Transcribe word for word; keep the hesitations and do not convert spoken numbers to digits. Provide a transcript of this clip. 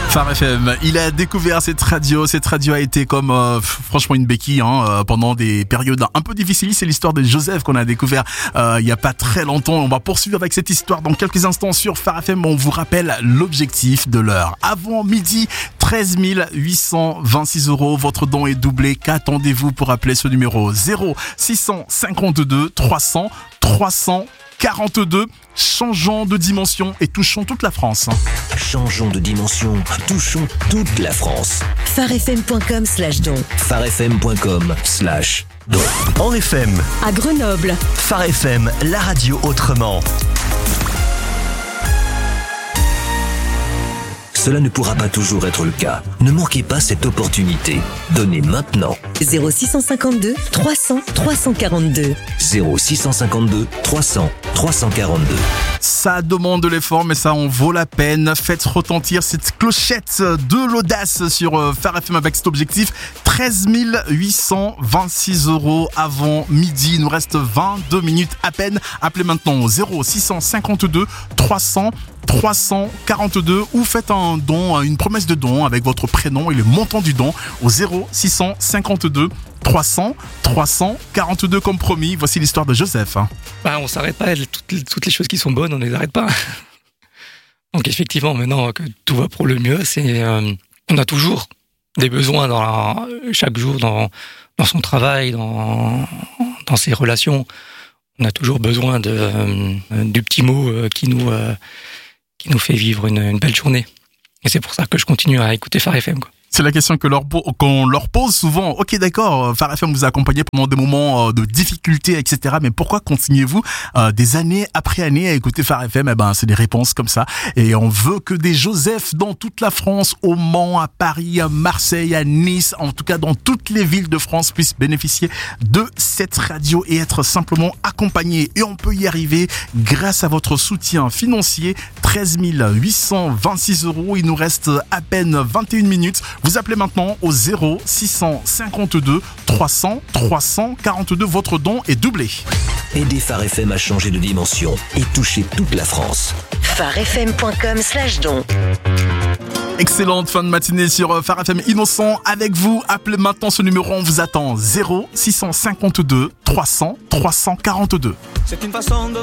Phare F M, il a découvert cette radio. Cette radio a été comme euh, franchement une béquille hein, euh, pendant des périodes un peu difficiles. C'est l'histoire de Joseph qu'on a découvert euh, il y a pas très longtemps. On va poursuivre avec cette histoire dans quelques instants sur Phare F M. On vous rappelle l'objectif de l'heure. Avant midi, treize mille huit cent vingt-six euros. Votre don est doublé. Qu'attendez-vous pour appeler ce numéro zéro six cent cinquante-deux trois cents trois cents quarante-deux. Changeons de dimension et touchons toute la France. Changeons de dimension, touchons toute la France. farfm.com slash don. farfm.com slash don. En F M, À Grenoble, Phare F M, la radio autrement. Cela ne pourra pas toujours être le cas. Ne manquez pas cette opportunité. Donnez maintenant. zéro six cent cinquante-deux trois cents trois cent quarante-deux. zéro six cent cinquante-deux trois cents trois cent quarante-deux. Ça demande de l'effort, mais ça en vaut la peine. Faites retentir cette clochette de l'audace sur euh, Phare F M avec cet objectif. treize mille huit cent vingt-six euros avant midi. Il nous reste vingt-deux minutes à peine. Appelez maintenant au zéro six cent cinquante-deux trois cents trois cent quarante-deux ou faites un don, une promesse de don avec votre prénom et le montant du don au zéro six cent cinquante-deux trois cents trois cents quarante-deux comme promis. Voici l'histoire de Joseph. Bah, on s'arrête pas, toutes les, toutes les choses qui sont bonnes, on ne les arrête pas. Donc effectivement, maintenant que tout va pour le mieux, c'est, euh, on a toujours des besoins dans, chaque jour dans, dans son travail, dans, dans ses relations. On a toujours besoin de, euh, du petit mot euh, qui, nous, euh, qui nous fait vivre une, une belle journée. Et c'est pour ça que je continue à écouter Phare F M, quoi. C'est la question que leur, qu'on leur pose souvent. Ok, d'accord, Phare F M vous a accompagné pendant des moments de difficultés, et cetera. Mais pourquoi continuez-vous euh, des années après années à écouter Phare F M? Eh ben, c'est des réponses comme ça. Et on veut que des Joseph dans toute la France, au Mans, à Paris, à Marseille, à Nice, en tout cas dans toutes les villes de France, puissent bénéficier de cette radio et être simplement accompagnés. Et on peut y arriver grâce à votre soutien financier. treize mille huit cent vingt-six euros. Il nous reste à peine vingt et une minutes. Vous appelez maintenant au zéro six cent cinquante-deux trois cents trois cents quarante-deux. Votre don est doublé. Aidez Phare F M à changer de dimension et touchez toute la France. farfm.com slash don. Excellente fin de matinée sur Phare F M Innocent avec vous. Appelez maintenant ce numéro, on vous attend. zéro six cent cinquante-deux trois cents trois cent quarante-deux. C'est une façon de